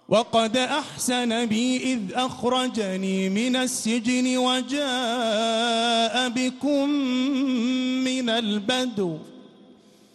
وقد أحسن بي إذ أخرجني من السجن وجاء بكم من البدو